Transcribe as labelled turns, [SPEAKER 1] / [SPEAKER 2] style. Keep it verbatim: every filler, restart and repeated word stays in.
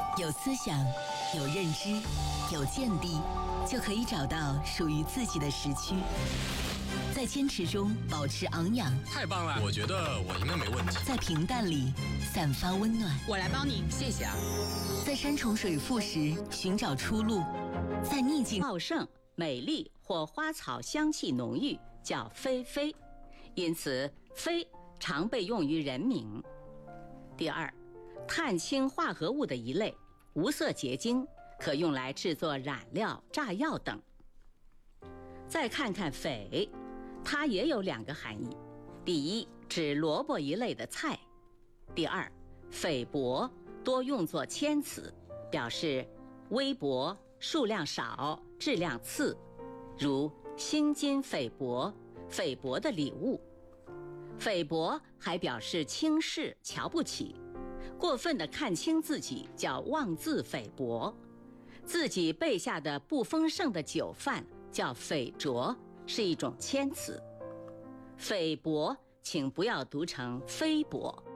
[SPEAKER 1] 有思想，有认知，有见地，就可以找到属于自己的时区。在坚持中保持昂扬，
[SPEAKER 2] 太棒了！我觉得我应该没问题。
[SPEAKER 1] 在平淡里散发温暖，
[SPEAKER 3] 我来帮你，谢谢啊。
[SPEAKER 1] 在山重水复时寻找出路，在逆境
[SPEAKER 3] 茂盛、美丽或花草香气浓郁叫霏霏，因此霏常被用于人名。第二，碳氢化合物的一类，无色结晶，可用来制作染料、炸药等。再看看蜚，它也有两个含义：第一，指萝卜一类的菜；第二，蜚薄多用作谦词，表示微薄、数量少、质量次，如薪金菲薄，菲薄的礼物。菲薄还表示轻视、瞧不起，过分地看轻自己叫妄自菲薄，自己备下的不丰盛的酒饭叫菲浊，是一种谦词。菲薄请不要读成非薄。